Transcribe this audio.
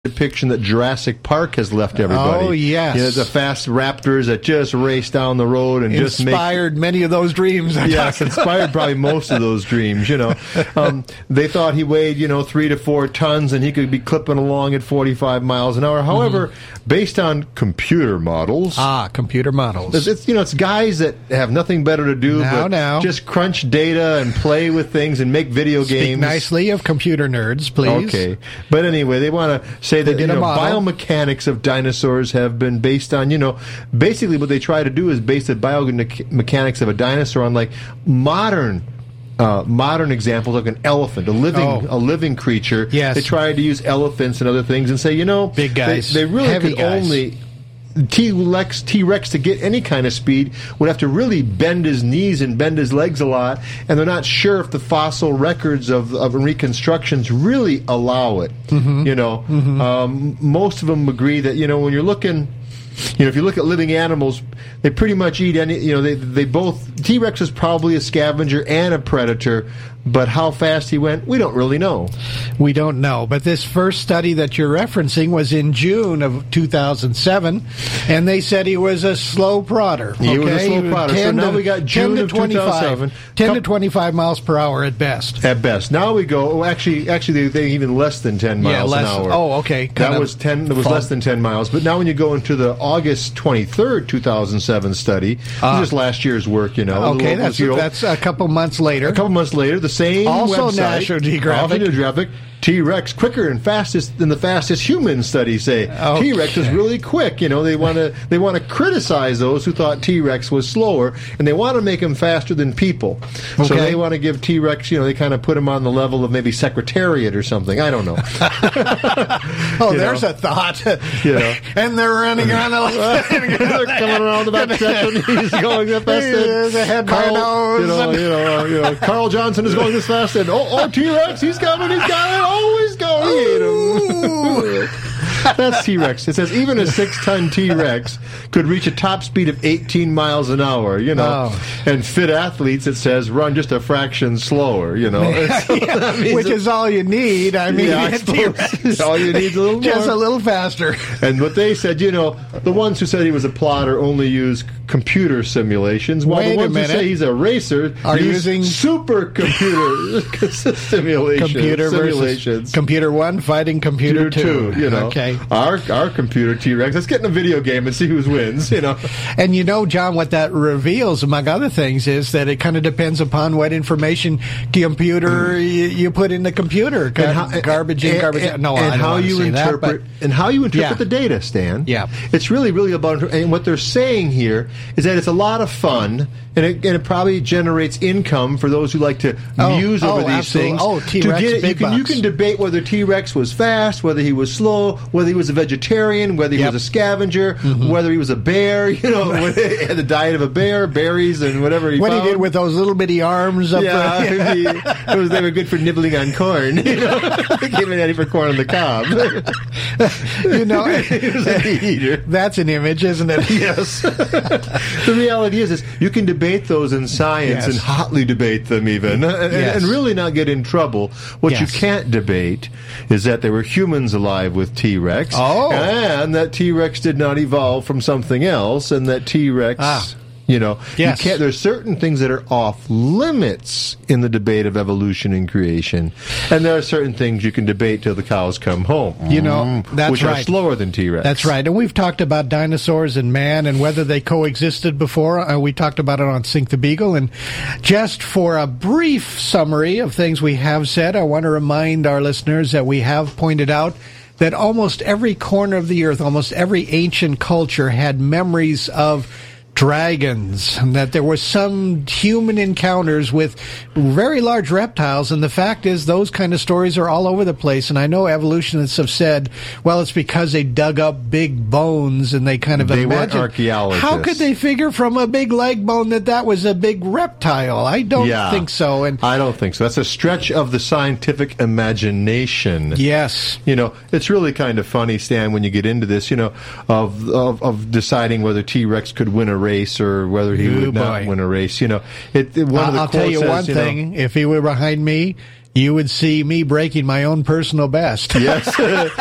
depiction that Jurassic Park has left everybody. Oh, yes. You know, the fast raptors that just race down the road and just inspired many of those dreams. Yes, inspired probably most of those dreams, you know. They thought he weighed, 3 to 4 tons and he could be clipping along at 45 miles an hour. However, based on computer models. Computer models. It's guys that have nothing better to do but just crunch data and play with things and make video games. Speak nicely of computer nerds, please. Okay. But anyway, they want to say that biomechanics of dinosaurs have been based on, basically what they try to do is base the biomechanics of a dinosaur on like modern examples, like an elephant, a living creature. Yes. They try to use elephants and other things and say, big guys, they really heavy could guys. only T-Rex to get any kind of speed would have to really bend his knees and bend his legs a lot, and they're not sure if the fossil records of reconstructions really allow it. Most of them agree that when you're looking, if you look at living animals, they pretty much eat any. They both. T-Rex is probably a scavenger and a predator, but how fast he went, we don't really know. We don't know. But this first study that you're referencing was in June of 2007, and they said he was a slow prodder. He was a slow prodder. So now we got June of 2007. 10 to 25 miles per hour at best. At best. Now we go. Actually, they even less than 10 miles an hour. Oh, okay. That was 10. It was less than 10 miles. But now when you go into the August 23rd, 2007 study, just last year's work, Okay, that's a couple months later. The same also website, National Geographic. T-Rex quicker and fastest than the fastest human studies say. Okay. T-Rex is really quick. They want to criticize those who thought T-Rex was slower, and they want to make him faster than people. Okay. So they want to give T-Rex, they kind of put him on the level of maybe Secretariat or something. I don't know. There's a thought. And they're running around they're coming around the back section. He's going this fast. There's a head by nose. Carl Johnson is going this fast, and T-Rex, he's coming, he's got it. Always go. He ate him. That's T-Rex. It says even a 6-ton T-Rex could reach a top speed of 18 miles an hour, And fit athletes, it says, run just a fraction slower, Which is all you need. I mean, T-Rex. All you need is a little more. Just a little faster. And what they said, the ones who said he was a plotter only use computer simulations, while the ones who say he's a racer are using supercomputer simulations. Versus computer 1 fighting computer 2. Okay. Our computer T-Rex. Let's get in a video game and see who wins. And John, what that reveals, among other things, is that it kind of depends upon what information computer you put in the computer. Garbage in, garbage out. No, and I don't how want to you say interpret that, and how you interpret the data, Stan. Yeah, it's really about. And what they're saying here is that it's a lot of fun, and it probably generates income for those who like to muse over these things. T-Rex, you can debate whether T-Rex was fast, whether he was slow, whether he was a vegetarian, whether he was a scavenger, whether he was a bear, whether he had the diet of a bear, berries, and whatever he found. What he did with those little bitty arms. They were good for nibbling on corn. They came in handy for corn on the cob. He was a meat eater. That's an image, isn't it? Yes. The reality is you can debate those in science and hotly debate them even, and really not get in trouble. What you can't debate is that there were humans alive with T-Rex, and that T-Rex did not evolve from something else, and that T-Rex... you can't. There's certain things that are off limits in the debate of evolution and creation, and there are certain things you can debate till the cows come home. That's which are slower than T-Rex. That's right. And we've talked about dinosaurs and man and whether they coexisted before. We talked about it on Sink the Beagle. And just for a brief summary of things we have said, I want to remind our listeners that we have pointed out that almost every corner of the earth, almost every ancient culture had memories of dragons, and that there were some human encounters with very large reptiles, and the fact is those kind of stories are all over the place. And I know evolutionists have said, well, it's because they dug up big bones and they kind of they weren't archaeologists. How could they figure from a big leg bone that was a big reptile? I don't think so. And I don't think so. That's a stretch of the scientific imagination. Yes. It's really kind of funny, Stan, when you get into this, of deciding whether T-Rex could win a race or whether he would not win a race. I'll tell you one thing. If he were behind me, you would see me breaking my own personal best. Yes.